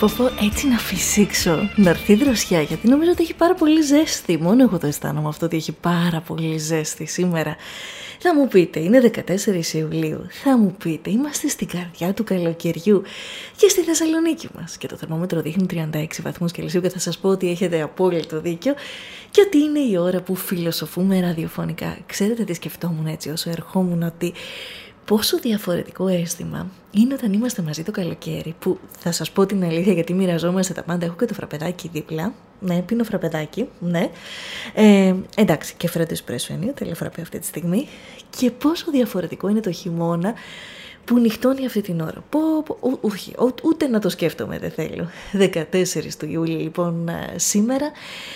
Πω έτσι να φυσήξω, να έρθει δροσιά, γιατί νομίζω ότι έχει πάρα πολύ ζέστη. Μόνο εγώ το αισθάνομαι αυτό, ότι έχει πάρα πολύ ζέστη σήμερα. Θα μου πείτε, είναι 14 Ιουλίου, θα μου πείτε, είμαστε στην καρδιά του καλοκαιριού και στη Θεσσαλονίκη μας. Και το θερμόμετρο δείχνει 36 βαθμούς Κελσίου και θα σας πω ότι έχετε απόλυτο δίκιο και ότι είναι η ώρα που φιλοσοφούμε ραδιοφωνικά. Ξέρετε τι σκεφτόμουν έτσι όσο ερχόμουν, ότι πόσο διαφορετικό αίσθημα είναι όταν είμαστε μαζί το καλοκαίρι, που θα σας πω την αλήθεια, γιατί μοιραζόμαστε τα πάντα. Έχω και το φραπεδάκι δίπλα. Ναι, πίνω φραπεδάκι, ναι. Εντάξει, και φρέντο εσπρέσο είναι, τέλειο φραπέ αυτή τη στιγμή. Και πόσο διαφορετικό είναι το χειμώνα που νυχτώνει αυτή την ώρα. Όχι, ούτε να το σκέφτομαι δεν θέλω. 14 του Ιούλη λοιπόν σήμερα.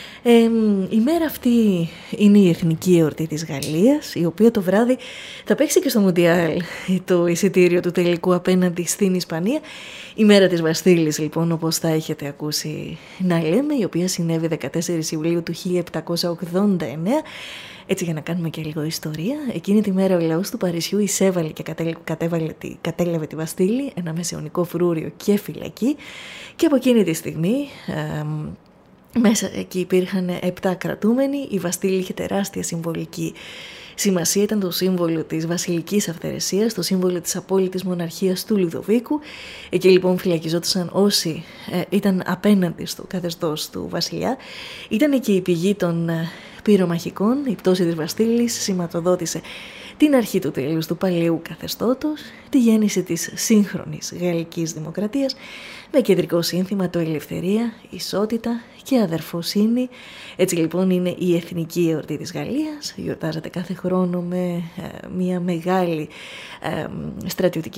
Η μέρα αυτή είναι η εθνική εορτή της Γαλλίας, η οποία το βράδυ θα παίξει και στο Μουντιάλ το εισιτήριο του τελικού απέναντι στην Ισπανία. Η μέρα της Βαστίλης λοιπόν, όπως θα έχετε ακούσει να λέμε, η οποία συνέβη 14 Ιουλίου του 1789. Έτσι, για να κάνουμε και λίγο ιστορία, εκείνη τη μέρα ο λαός του Παρισιού εισέβαλε και κατέλαβε τη Βαστίλη, ένα μεσαιωνικό φρούριο και φυλακή, και από εκείνη τη στιγμή μέσα εκεί υπήρχαν 7 κρατούμενοι. Η Βαστίλη είχε τεράστια συμβολική σημασία, ήταν το σύμβολο της βασιλικής αυθαιρεσίας, το σύμβολο της απόλυτης μοναρχίας του Λουδοβίκου. Εκεί λοιπόν φυλακιζόντουσαν όσοι ήταν απέναντι στο καθεστώς του βασιλιά. Ήταν και η πηγή των πυρομαχικών. Η πτώση της Βαστίλης σηματοδότησε την αρχή του τέλους του παλαιού καθεστώτος, τη γέννηση της σύγχρονης γαλλικής δημοκρατίας, με κεντρικό σύνθημα το ελευθερία, ισότητα και αδερφοσύνη. Έτσι λοιπόν είναι η εθνική εορτή της Γαλλίας. Γιορτάζεται κάθε χρόνο με μια μεγάλη στρατιωτική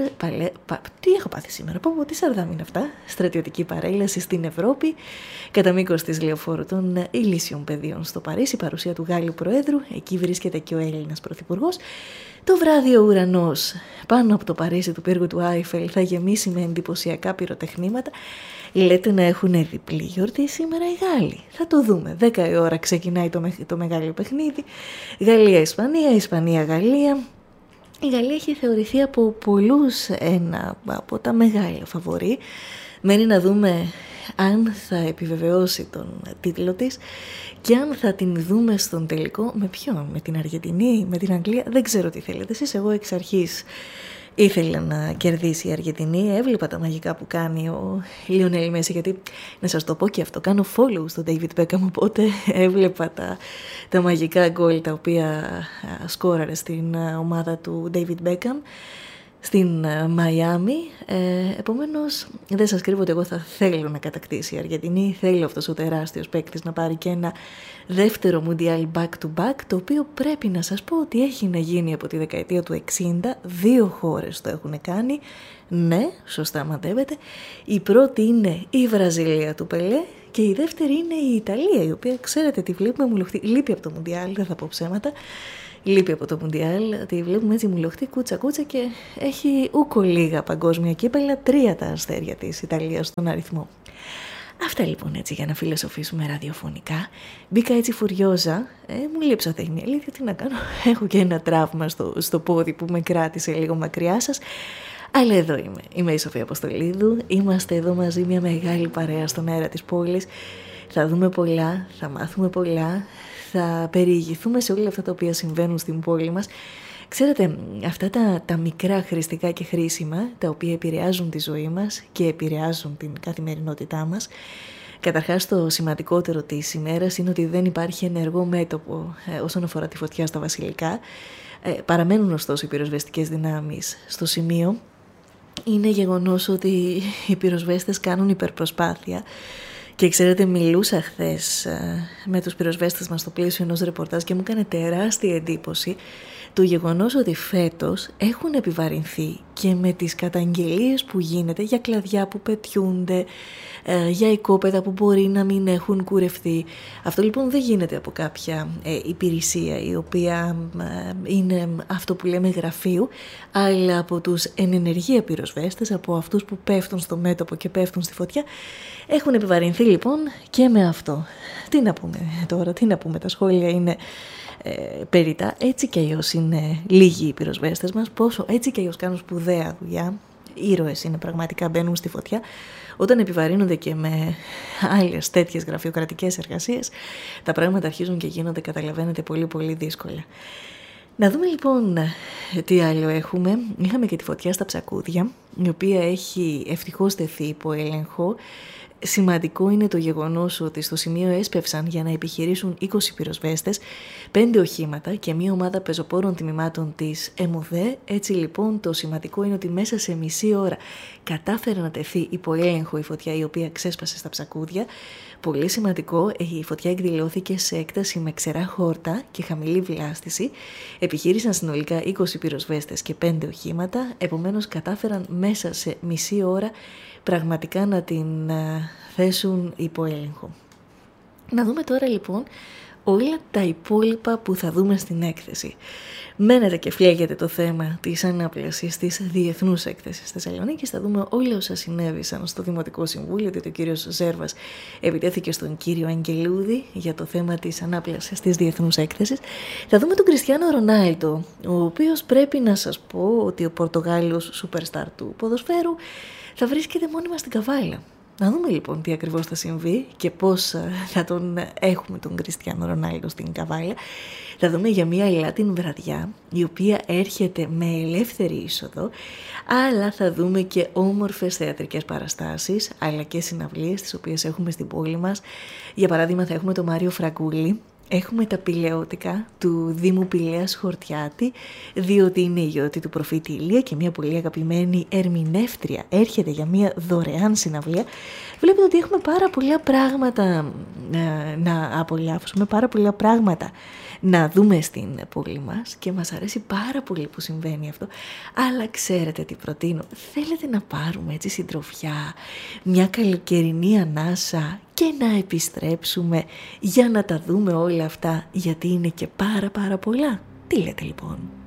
τι έχω πάθει σήμερα, τι σαρδάμ είναι αυτά, στρατιωτική παρέλαση στην Ευρώπη, κατά μήκος της λεωφόρου των ηλίσιων πεδίων στο Παρίσι, παρουσία του Γάλλου Προέδρου. Εκεί βρίσκεται και ο Έλληνας Πρωθυπουργός. Το βράδυ ο ουρανός πάνω από το Παρίσι του πύργου του Άιφελ θα γεμίσει με εντυπωσιακά πυροτεχνήματα. Λέτε να έχουν διπλή γιορτή σήμερα οι Γάλλοι. Θα το δούμε. 10 η ώρα ξεκινάει το μεγάλο παιχνίδι. Γαλλία-Ισπανία, Ισπανία-Γαλλία. Η Γαλλία έχει θεωρηθεί από πολλούς ένα από τα μεγάλα φαβορί. Μένει να δούμε αν θα επιβεβαιώσει τον τίτλο της και αν θα την δούμε στον τελικό. Με ποιον, με την Αργεντινή, με την Αγγλία, δεν ξέρω τι θέλετε εσείς. Εγώ εξ αρχής ήθελα να κερδίσει η Αργεντινή. Έβλεπα τα μαγικά που κάνει ο Λιονέλ Μέση, γιατί να σας το πω και αυτό, κάνω follow στον David Beckham, οπότε έβλεπα τα μαγικά γκολ τα οποία σκόραρε στην ομάδα του David Beckham στην Μαϊάμι. Επομένως δεν σας κρύβω ότι εγώ θα θέλω να κατακτήσει η Αργεντινή. Θέλω αυτός ο τεράστιος παίκτης να πάρει και ένα δεύτερο Μουντιάλ back to back, το οποίο πρέπει να σας πω ότι έχει να γίνει από τη δεκαετία του 60. 2 χώρες το έχουν κάνει. Ναι, σωστά μαντεύετε. Η πρώτη είναι η Βραζιλία του Πελέ και η δεύτερη είναι η Ιταλία, η οποία ξέρετε τη βλέπουμε μουλοχτή. Λείπει από το Μουντιάλ, δεν θα πω ψέματα. Λείπει από το Μουντιάλ, τη βλέπουμε έτσι μουλοχτή κούτσα και έχει ούκο λίγα παγκόσμια κύπελα, 3 τα αστέρια της Ιταλίας στον αριθμό. Αυτά λοιπόν έτσι για να φιλοσοφήσουμε ραδιοφωνικά. Μπήκα έτσι φουριόζα, μου λείψατε, είναι η αλήθεια, τι να κάνω. Έχω και ένα τραύμα στο πόδι που με κράτησε λίγο μακριά σας. Αλλά εδώ είμαι η Σοφία Αποστολίδου, είμαστε εδώ μαζί μια μεγάλη παρέα στον αέρα της πόλης. Θα δούμε πολλά, θα μάθουμε πολλά, θα περιηγηθούμε σε όλα αυτά τα οποία συμβαίνουν στην πόλη μας. Ξέρετε, αυτά τα μικρά χρηστικά και χρήσιμα, τα οποία επηρεάζουν τη ζωή μας και επηρεάζουν την καθημερινότητά μας. Καταρχάς, το σημαντικότερο της ημέρας είναι ότι δεν υπάρχει ενεργό μέτωπο όσον αφορά τη φωτιά στα βασιλικά. Παραμένουν ωστόσο οι πυροσβεστικές δυνάμεις στο σημείο. Είναι γεγονός ότι οι πυροσβέστες κάνουν υπερπροσπάθεια. Και ξέρετε, μιλούσα χθες με τους πυροσβέστες μας στο πλαίσιο ενός ρεπορτάζ και μου έκανε τεράστια εντύπωση το γεγονός ότι φέτος έχουν επιβαρυνθεί και με τις καταγγελίες που γίνεται για κλαδιά που πετιούνται, για οικόπεδα που μπορεί να μην έχουν κουρευτεί. Αυτό λοιπόν δεν γίνεται από κάποια υπηρεσία η οποία είναι αυτό που λέμε γραφείου, αλλά από τους εν ενεργεία πυροσβέστες, από αυτούς που πέφτουν στο μέτωπο και πέφτουν στη φωτιά. Έχουν επιβαρυνθεί λοιπόν και με αυτό. Τι να πούμε τώρα, τι να πούμε, τα σχόλια είναι περιτά. Έτσι κι αλλιώς είναι λίγοι οι πυροσβέστες μας, πόσο έτσι κι αλλιώς κάνουν σπουδαία δουλειά. ήρωες είναι πραγματικά, μπαίνουν στη φωτιά. Όταν επιβαρύνονται και με άλλες τέτοιες γραφειοκρατικές εργασίες, τα πράγματα αρχίζουν και γίνονται, καταλαβαίνετε, πολύ πολύ δύσκολα. Να δούμε λοιπόν τι άλλο έχουμε. Είχαμε και τη φωτιά στα Ψακούδια, η οποία έχει ευτυχώς τεθεί υπό έλεγχο. Σημαντικό είναι το γεγονός ότι στο σημείο έσπευσαν για να επιχειρήσουν 20 πυροσβέστες, 5 οχήματα και μια ομάδα πεζοπόρων τμήματων της ΕΜΟΔΕ. Έτσι λοιπόν το σημαντικό είναι ότι μέσα σε μισή ώρα κατάφερε να τεθεί υπό έλεγχο η φωτιά, η οποία ξέσπασε στα Ψακούδια. Πολύ σημαντικό, η φωτιά εκδηλώθηκε σε έκταση με ξερά χόρτα και χαμηλή βλάστηση. Επιχείρησαν συνολικά 20 πυροσβέστες και 5 οχήματα, επομένως κατάφεραν μέσα σε μισή ώρα πραγματικά να την θέσουν υπό έλεγχο. Να δούμε τώρα λοιπόν όλα τα υπόλοιπα που θα δούμε στην έκθεση. Μένετε και φλέγετε το θέμα της ανάπλασης της Διεθνούς Έκθεσης Θεσσαλονίκης. Θα δούμε όλα όσα συνέβησαν στο Δημοτικό Συμβούλιο, ότι ο κύριος Ζέρβας επιτέθηκε στον κύριο Αγγελούδη για το θέμα της ανάπλασης της Διεθνούς Έκθεσης. Θα δούμε τον Κριστιάνο Ρονάλντο, ο οποίος πρέπει να σας πω ότι ο Πορτογάλος σούπερσταρ του ποδοσφαίρου θα βρίσκεται μόνιμα στην Καβάλα. Να δούμε λοιπόν τι ακριβώς θα συμβεί και πώς θα τον έχουμε τον Κριστιάνο Ρονάλντο στην Καβάλα. Θα δούμε για μια Latin βραδιά, η οποία έρχεται με ελεύθερη είσοδο, αλλά θα δούμε και όμορφες θεατρικές παραστάσεις, αλλά και συναυλίες τις οποίες έχουμε στην πόλη μας. Για παράδειγμα θα έχουμε τον Μάριο Φραγκούλη. Έχουμε τα πηλαιώτικα του Δήμου Πηλαίας Χορτιάτη, διότι είναι η γιώτη του προφήτη Ηλία και μια πολύ αγαπημένη ερμηνεύτρια έρχεται για μια δωρεάν συναυλία. Βλέπετε ότι έχουμε πάρα πολλά πράγματα να απολαύσουμε, πάρα πολλά πράγματα να δούμε στην πόλη μας και μας αρέσει πάρα πολύ που συμβαίνει αυτό. Αλλά ξέρετε τι προτείνω? Θέλετε να πάρουμε έτσι συντροφιά, μια καλοκαιρινή ανάσα και να επιστρέψουμε για να τα δούμε όλα αυτά, γιατί είναι και πάρα πολλά. Τι λέτε λοιπόν?